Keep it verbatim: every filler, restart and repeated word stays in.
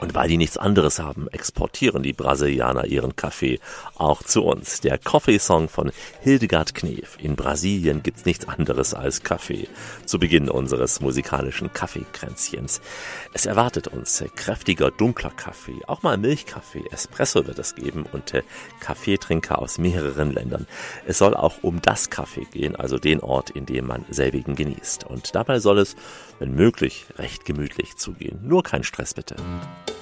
Und weil die nichts anderes haben, exportieren die Brasilianer ihren Kaffee auch zu uns. Der Coffee-Song von Hildegard Knef. In Brasilien gibt's nichts anderes als Kaffee. Zu Beginn unseres musikalischen Kaffeekränzchens. Es erwartet uns kräftiger, dunkler Kaffee, auch mal Milchkaffee, Espresso wird es geben und Kaffeetrinker aus mehreren Ländern. Es soll auch um das Kaffee gehen, also den Ort, in dem man selbigen genießt. Und dabei soll es, wenn möglich, recht gemütlich zugehen. Nur kein Stress bitte.